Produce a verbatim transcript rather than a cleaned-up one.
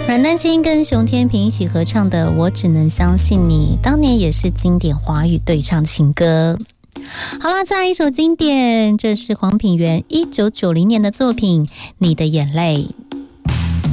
阮丹青跟熊天平一起合唱的《我只能相信你》，当年也是经典华语对唱情歌。好啦，再来一首经典，这是黄品源一九九零年的作品《你的眼泪》。